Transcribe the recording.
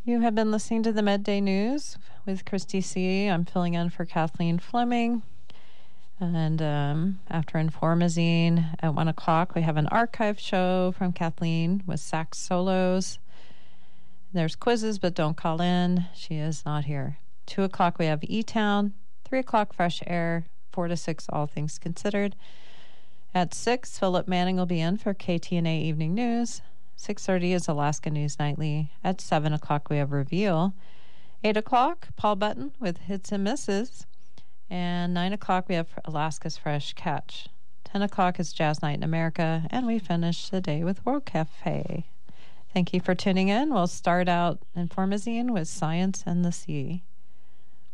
You have been listening to the Midday News with Christy C. I'm filling in for Kathleen Fleming. And after Informazine at 1 o'clock, we have an archive show from Kathleen with sax solos. There's quizzes, but don't call in. She is not here. 2 o'clock, we have E-Town. 3 o'clock, Fresh Air. 4 to 6, All Things Considered. At 6, Philip Manning will be in for KTNA Evening News. 6:30 is Alaska News Nightly. At 7 o'clock, we have Reveal. 8 o'clock, Paul Button with Hits and Misses. And 9 o'clock, we have Alaska's Fresh Catch. 10 o'clock is Jazz Night in America. And we finish the day with World Cafe. Thank you for tuning in. We'll start out Informazine with Science and the Sea.